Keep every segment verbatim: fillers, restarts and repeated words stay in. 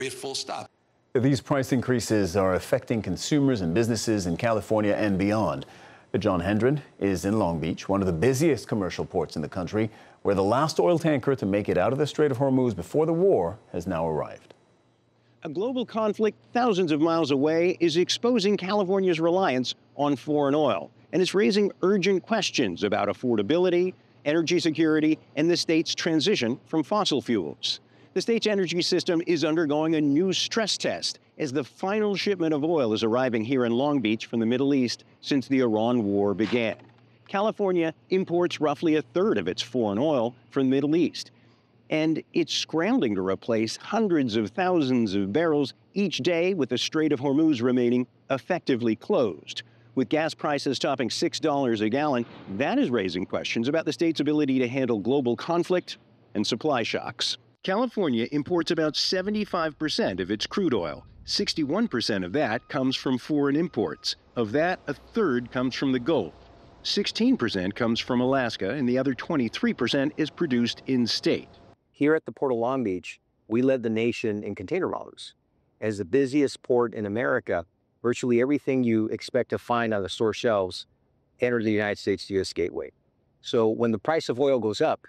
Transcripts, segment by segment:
full stop. These price increases are affecting consumers and businesses in California and beyond. John Hendren is in Long Beach, one of the busiest commercial ports in the country, where the last oil tanker to make it out of the Strait of Hormuz before the war has now arrived. A global conflict thousands of miles away is exposing California's reliance on foreign oil, and it's raising urgent questions about affordability, energy security, and the state's transition from fossil fuels. The state's energy system is undergoing a new stress test as the final shipment of oil is arriving here in Long Beach from the Middle East since the Iran war began. California imports roughly a third of its foreign oil from the Middle East, and it's scrambling to replace hundreds of thousands of barrels each day with the Strait of Hormuz remaining effectively closed. With gas prices topping six dollars a gallon, that is raising questions about the state's ability to handle global conflict and supply shocks. California imports about seventy-five percent of its crude oil. sixty-one percent of that comes from foreign imports. Of that, a third comes from the Gulf. sixteen percent comes from Alaska, and the other twenty-three percent is produced in-state. Here at the Port of Long Beach, we led the nation in container volumes. As the busiest port in America, virtually everything you expect to find on the store shelves entered the United States U S gateway. So when the price of oil goes up,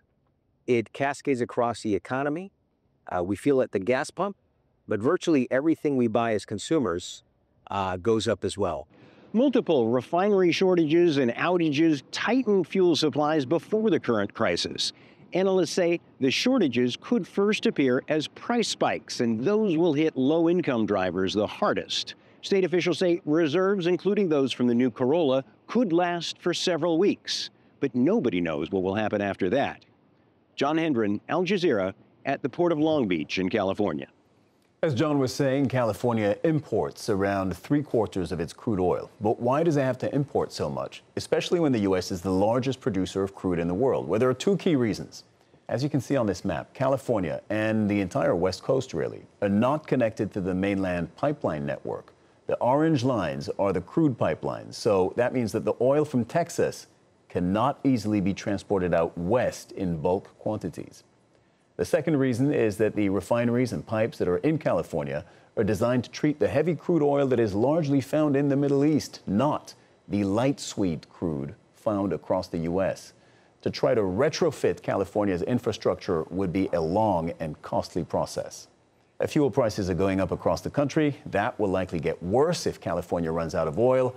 it cascades across the economy. Uh, we feel it at the gas pump, but virtually everything we buy as consumers uh, goes up as well. Multiple refinery shortages and outages tightened fuel supplies before the current crisis. Analysts say the shortages could first appear as price spikes, and those will hit low-income drivers the hardest. State officials say reserves, including those from the new Corolla, could last for several weeks, but nobody knows what will happen after that. John Hendren, Al Jazeera, at the Port of Long Beach in California. As John was saying, California imports around three quarters of its crude oil. But why does it have to import so much, especially when the U S is the largest producer of crude in the world? Well, there are two key reasons. As you can see on this map, California and the entire West Coast, really, are not connected to the mainland pipeline network. The orange lines are the crude pipelines. So that means that the oil from Texas cannot easily be transported out west in bulk quantities. The second reason is that the refineries and pipes that are in California are designed to treat the heavy crude oil that is largely found in the Middle East, not the light sweet crude found across the U S. To try to retrofit California's infrastructure would be a long and costly process. Fuel prices are going up across the country. That will likely get worse if California runs out of oil.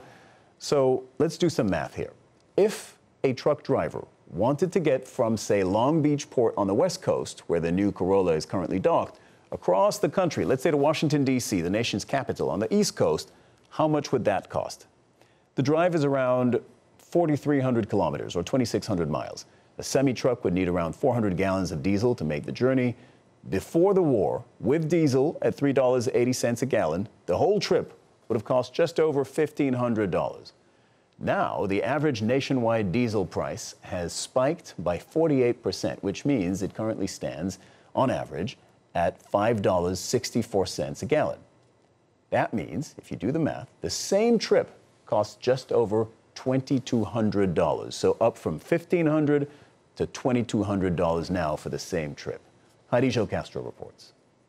So let's do some math here. If a truck driver wanted to get from, say, Long Beach Port on the West Coast, where the new Corolla is currently docked, across the country, let's say to Washington, D C, the nation's capital, on the East Coast, how much would that cost? The drive is around forty-three hundred kilometers, or twenty-six hundred miles. A semi-truck would need around four hundred gallons of diesel to make the journey. Before the war, with diesel at three dollars and eighty cents a gallon, the whole trip would have cost just over fifteen hundred dollars. Now, the average nationwide diesel price has spiked by forty-eight percent, which means it currently stands, on average, at five dollars and sixty-four cents a gallon. That means, if you do the math, the same trip costs just over twenty-two hundred dollars. So up from fifteen hundred dollars to twenty-two hundred dollars now for the same trip. Heidi Jo Castro reports.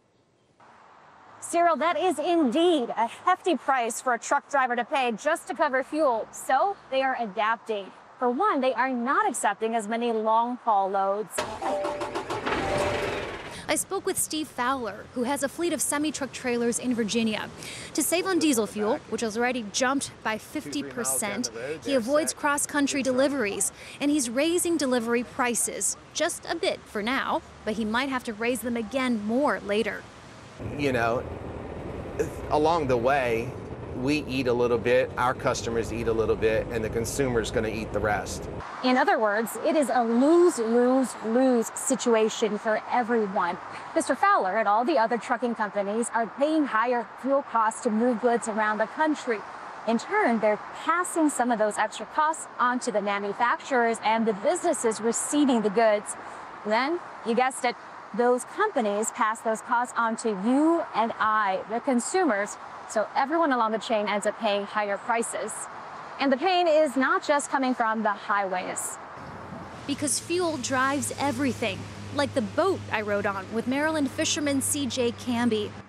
Cyril, that is indeed a hefty price for a truck driver to pay just to cover fuel. So they are adapting. For one, they are not accepting as many long-haul loads. I spoke with Steve Fowler, who has a fleet of semi-truck trailers in Virginia. To save on diesel fuel, which has already jumped by fifty percent, he avoids cross-country deliveries, and he's raising delivery prices just a bit for now, but he might have to raise them again more later. You know, along the way, we eat a little bit, our customers eat a little bit, and the consumer's going to eat the rest. In other words, it is a lose-lose-lose situation for everyone. Mister Fowler and all the other trucking companies are paying higher fuel costs to move goods around the country. In turn, they're passing some of those extra costs on to the manufacturers and the businesses receiving the goods. Then, you guessed it, those companies pass those costs on to you and I, the consumers, so everyone along the chain ends up paying higher prices. And the pain is not just coming from the highways. Because fuel drives everything, like the boat I rode on with Maryland fisherman C J Camby.